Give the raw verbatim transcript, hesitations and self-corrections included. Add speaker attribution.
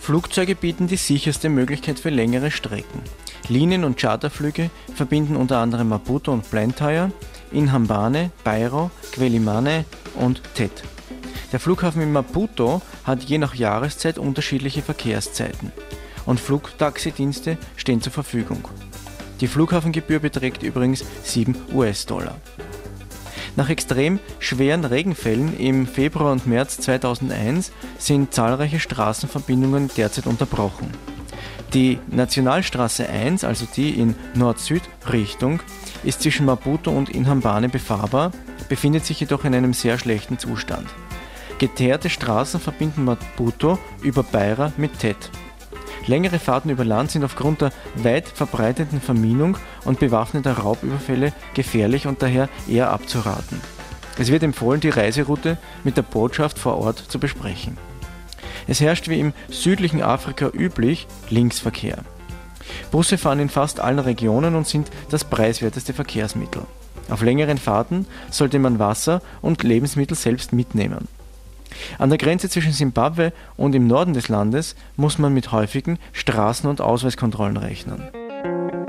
Speaker 1: Flugzeuge bieten die sicherste Möglichkeit für längere Strecken. Linien- und Charterflüge verbinden unter anderem Maputo und Blantyre, Inhambane, Beira, Quelimane und Tet. Der Flughafen in Maputo hat je nach Jahreszeit unterschiedliche Verkehrszeiten und Flugtaxidienste stehen zur Verfügung. Die Flughafengebühr beträgt übrigens sieben US-Dollar. Nach extrem schweren Regenfällen im Februar und März zweitausendeins sind zahlreiche Straßenverbindungen derzeit unterbrochen. Die Nationalstraße eins, also die in Nord-Süd-Richtung, ist zwischen Maputo und Inhambane befahrbar, befindet sich jedoch in einem sehr schlechten Zustand. Geteerte Straßen verbinden Maputo über Beira mit Tet. Längere Fahrten über Land sind aufgrund der weit verbreiteten Verminung und bewaffneter Raubüberfälle gefährlich und daher eher abzuraten. Es wird empfohlen, die Reiseroute mit der Botschaft vor Ort zu besprechen. Es herrscht wie im südlichen Afrika üblich Linksverkehr. Busse fahren in fast allen Regionen und sind das preiswerteste Verkehrsmittel. Auf längeren Fahrten sollte man Wasser und Lebensmittel selbst mitnehmen. An der Grenze zwischen Simbabwe und im Norden des Landes muss man mit häufigen Straßen- und Ausweiskontrollen rechnen.